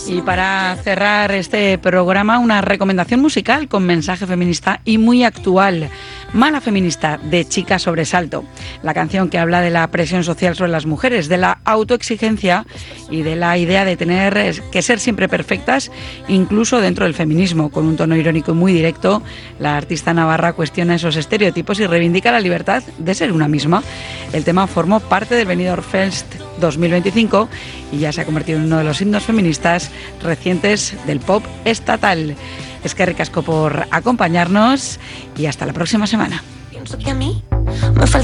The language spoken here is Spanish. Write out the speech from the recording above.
Y para cerrar este programa, una recomendación musical con mensaje feminista y muy actual. Mala feminista, de Chica Sobresalto. La canción que habla de la presión social sobre las mujeres, de la autoexigencia y de la idea de tener que ser siempre perfectas, incluso dentro del feminismo. Con un tono irónico y muy directo, la artista navarra cuestiona esos estereotipos y reivindica la libertad de ser una misma. El tema formó parte del Benidorm Fest 2025 y ya se ha convertido en uno de los himnos feministas recientes del pop estatal. Eskerrik asko por acompañarnos y hasta la próxima semana. Pienso que a mí me falta